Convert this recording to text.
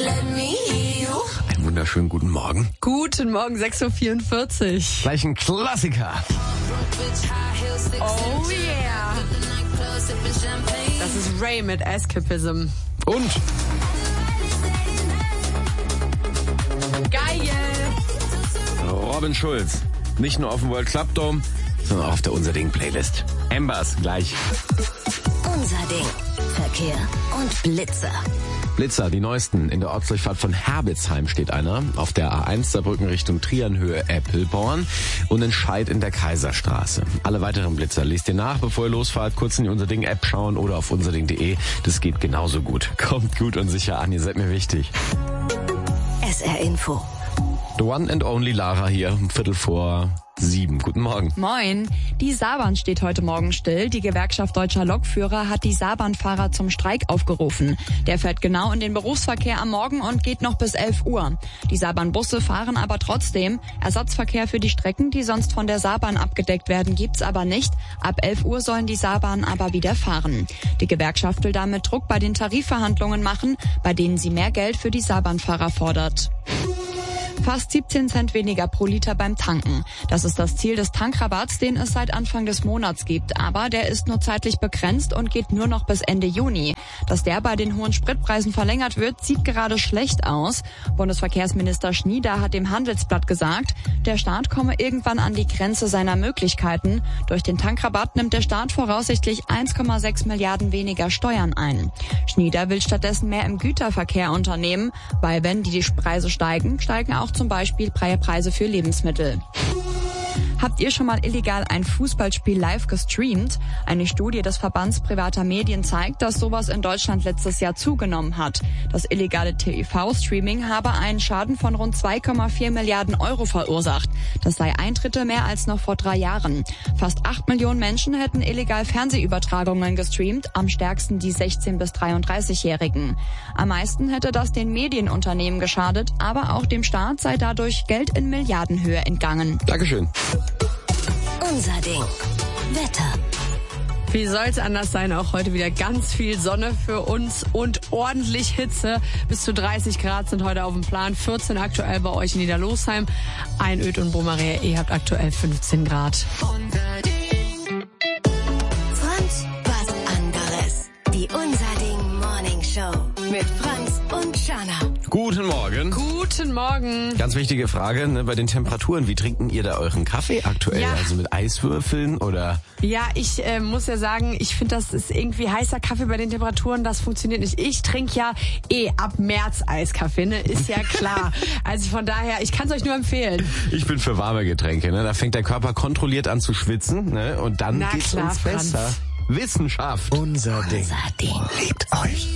Einen wunderschönen guten Morgen. Guten Morgen, 6.44 Uhr. Gleich ein Klassiker. Oh yeah. Das ist Ray mit Escapism. Und Geil. Robin Schulz. Nicht nur auf dem World Club Dome, sondern auch auf der Unser Ding Playlist. Embers gleich. Unser Ding. Verkehr und Blitzer. Blitzer, die neuesten. In der Ortsdurchfahrt von Herbitzheim steht einer. Auf der A1 Saarbrücken Richtung Triernhöhe Eppelborn und in Scheid in der Kaiserstraße. Alle weiteren Blitzer lest ihr nach, bevor ihr losfahrt. Kurz in die Unser Ding App schauen oder auf unserding.de. Das geht genauso gut. Kommt gut und sicher an, ihr seid mir wichtig. SR Info. The one and only Lara hier, 6:45. Guten Morgen. Moin. Die Saarbahn steht heute Morgen still. Die Gewerkschaft Deutscher Lokführer hat die Saarbahnfahrer zum Streik aufgerufen. Der fährt genau in den Berufsverkehr am Morgen und geht noch bis 11 Uhr. Die Saarbahnbusse fahren aber trotzdem. Ersatzverkehr für die Strecken, die sonst von der Saarbahn abgedeckt werden, gibt's aber nicht. Ab 11 Uhr sollen die Saarbahnen aber wieder fahren. Die Gewerkschaft will damit Druck bei den Tarifverhandlungen machen, bei denen sie mehr Geld für die Saarbahnfahrer fordert. Fast 17 Cent weniger pro Liter beim Tanken. Das ist das Ziel des Tankrabatts, den es seit Anfang des Monats gibt. Aber der ist nur zeitlich begrenzt und geht nur noch bis Ende Juni. Dass der bei den hohen Spritpreisen verlängert wird, sieht gerade schlecht aus. Bundesverkehrsminister Schnieder hat dem Handelsblatt gesagt, der Staat komme irgendwann an die Grenze seiner Möglichkeiten. Durch den Tankrabatt nimmt der Staat voraussichtlich 1,6 Milliarden weniger Steuern ein. Schnieder will stattdessen mehr im Güterverkehr unternehmen, weil wenn die Preise steigen, steigen auch zum Beispiel Preise für Lebensmittel. Habt ihr schon mal illegal ein Fußballspiel live gestreamt? Eine Studie des Verbands privater Medien zeigt, dass sowas in Deutschland letztes Jahr zugenommen hat. Das illegale TV-Streaming habe einen Schaden von rund 2,4 Milliarden Euro verursacht. Das sei 1/3 mehr als noch vor 3 Jahren. Fast 8 Millionen Menschen hätten illegal Fernsehübertragungen gestreamt, am stärksten die 16- bis 33-Jährigen. Am meisten hätte das den Medienunternehmen geschadet, aber auch dem Staat sei dadurch Geld in Milliardenhöhe entgangen. Dankeschön. Unser Ding. Wetter. Wie soll's anders sein? Auch heute wieder ganz viel Sonne für uns und ordentlich Hitze. Bis zu 30 Grad sind heute auf dem Plan. 14 aktuell bei euch in Niederlosheim. Einöd und Bomaria, ihr habt aktuell 15 Grad. Unser Ding. Franz, was anderes. Die Unser Ding Morning Show. Mit Franz und Shana. Guten Morgen. Guten Morgen. Ganz wichtige Frage, ne, bei den Temperaturen. Wie trinken ihr da euren Kaffee aktuell? Ja. Also mit Eiswürfeln oder? Ja, ich muss ja sagen, ich finde, das ist irgendwie heißer Kaffee bei den Temperaturen, das funktioniert nicht. Ich trinke ja ab März Eiskaffee, ne? Ist ja klar. Also von daher, ich kann es euch nur empfehlen. Ich bin für warme Getränke, ne? Da fängt der Körper kontrolliert an zu schwitzen, ne? Und dann geht's klar, uns Franz. besser. Wissenschaft. Unser Ding. Unser Ding. Liebt euch.